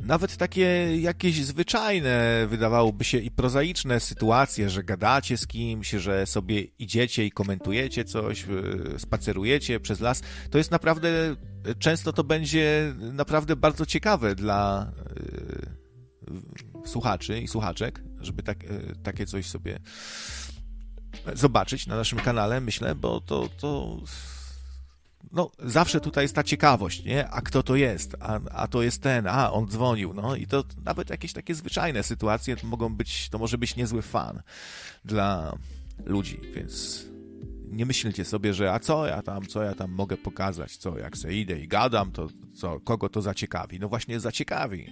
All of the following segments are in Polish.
nawet takie jakieś zwyczajne, wydawałoby się i prozaiczne sytuacje, że gadacie z kimś, że sobie idziecie i komentujecie coś, spacerujecie przez las, to jest naprawdę, często to będzie naprawdę bardzo ciekawe dla słuchaczy i słuchaczek, żeby takie coś sobie zobaczyć na naszym kanale, myślę, bo to no, zawsze tutaj jest ta ciekawość, nie? A kto to jest? A to jest ten, on dzwonił, no i to nawet jakieś takie zwyczajne sytuacje to może być niezły fan dla ludzi, więc nie myślcie sobie, że co ja tam mogę pokazać, jak se idę i gadam, to kogo to zaciekawi? No właśnie zaciekawi.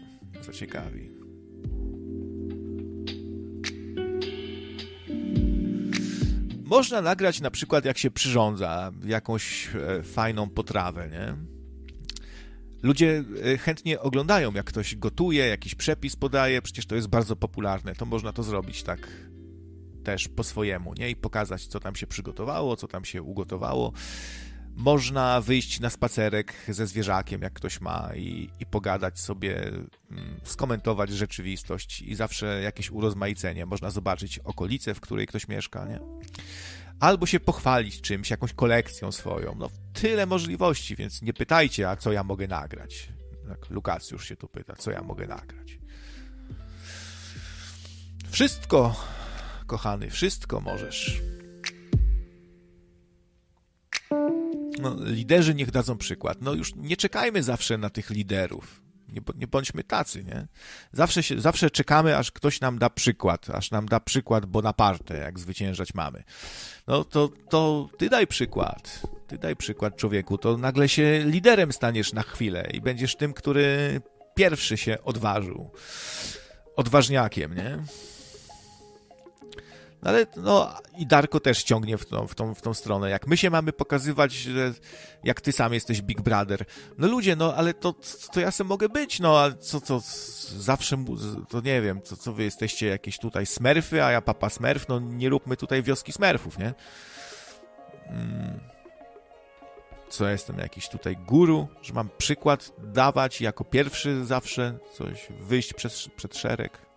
Można nagrać na przykład, jak się przyrządza jakąś fajną potrawę, nie? Ludzie chętnie oglądają, jak ktoś gotuje, jakiś przepis podaje, przecież to jest bardzo popularne, to można to zrobić tak też po swojemu, nie? I pokazać, co tam się przygotowało, co tam się ugotowało. Można wyjść na spacerek ze zwierzakiem, jak ktoś ma, i pogadać sobie, skomentować rzeczywistość i zawsze jakieś urozmaicenie. Można zobaczyć okolicę, w której ktoś mieszka, nie? Albo się pochwalić czymś, jakąś kolekcją swoją. No, tyle możliwości, więc nie pytajcie, a co ja mogę nagrać. Tak, Lukacjusz się tu pyta, co ja mogę nagrać. Wszystko, kochany, wszystko możesz. No, liderzy niech dadzą przykład. No już nie czekajmy zawsze na tych liderów. Nie bądźmy tacy, nie? Zawsze czekamy, aż ktoś nam da przykład Bonaparte, jak zwyciężać mamy. No to ty daj przykład. Ty daj przykład, człowieku. To nagle się liderem staniesz na chwilę i będziesz tym, który pierwszy się odważył. Odważniakiem, nie? Ale no i Darko też ciągnie w tą stronę. Jak my się mamy pokazywać, że jak ty sam jesteś Big Brother. No ludzie, no ale to ja sobie mogę być, no a co zawsze, to nie wiem, co wy jesteście jakieś tutaj Smurfy, a ja Papa Smurf, no nie róbmy tutaj wioski Smurfów, nie? Co ja jestem jakiś tutaj guru, że mam przykład dawać jako pierwszy zawsze coś, wyjść przed szereg.